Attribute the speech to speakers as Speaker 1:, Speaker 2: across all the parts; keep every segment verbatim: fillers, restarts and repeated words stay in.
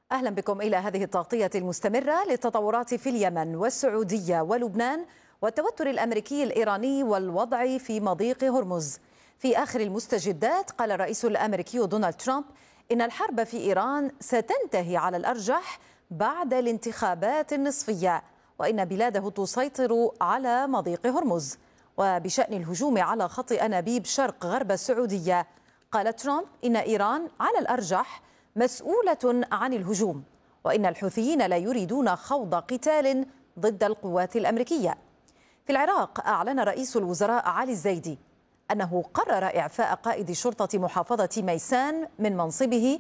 Speaker 1: أهلا بكم إلى هذه التغطية المستمرة للتطورات في اليمن والسعودية ولبنان والتوتر الأمريكي الإيراني والوضع في مضيق هرمز. في آخر المستجدات قال الرئيس الأمريكي دونالد ترامب إن الحرب في إيران ستنتهي على الأرجح بعد الانتخابات النصفية، وإن بلاده تسيطر على مضيق هرمز. وبشأن الهجوم على خط أنابيب شرق غرب السعودية قال ترامب إن إيران على الأرجح مسؤولة عن الهجوم، وإن الحوثيين لا يريدون خوض قتال ضد القوات الأمريكية. في العراق أعلن رئيس الوزراء علي الزيدي أنه قرر إعفاء قائد شرطة محافظة ميسان من منصبه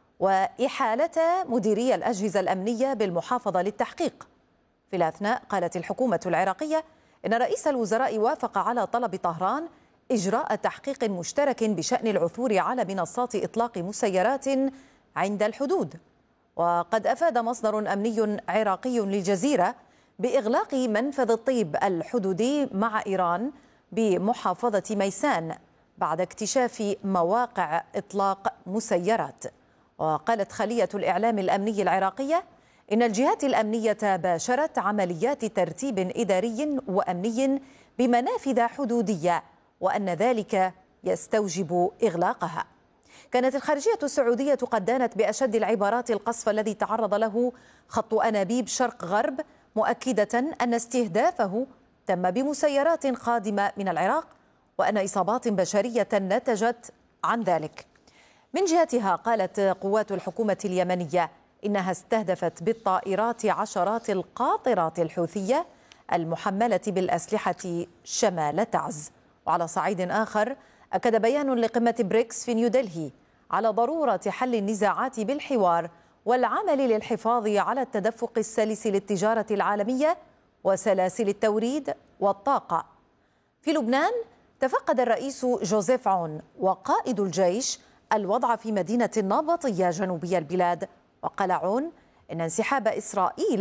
Speaker 1: وإحالة مديري الأجهزة الأمنية بالمحافظة للتحقيق. في الأثناء قالت الحكومة العراقية إن رئيس الوزراء وافق على طلب طهران إجراء تحقيق مشترك بشأن العثور على منصات إطلاق مسيرات عند الحدود. وقد أفاد مصدر أمني عراقي للجزيرة بإغلاق منفذ الطيب الحدودي مع إيران بمحافظة ميسان بعد اكتشاف مواقع إطلاق مسيرات. وقالت خلية الإعلام الأمني العراقية إن الجهات الأمنية باشرت عمليات ترتيب إداري وأمني بمنافذ حدودية، وأن ذلك يستوجب إغلاقها. كانت الخارجية السعودية قد دانت بأشد العبارات القصف الذي تعرض له خط أنابيب شرق غرب، مؤكدة أن استهدافه تم بمسيرات قادمة من العراق، وأن إصابات بشرية نتجت عن ذلك. من جهتها قالت قوات الحكومة اليمنية إنها استهدفت بالطائرات عشرات القاطرات الحوثية المحملة بالأسلحة شمال تعز. وعلى صعيد آخر أكد بيان لقمة بريكس في نيودلهي على ضرورة حل النزاعات بالحوار والعمل للحفاظ على التدفق السلس للتجارة العالمية وسلاسل التوريد والطاقة. في لبنان تفقد الرئيس جوزيف عون وقائد الجيش الوضع في مدينة النابطية جنوبي البلاد، وقال عون إن انسحاب إسرائيل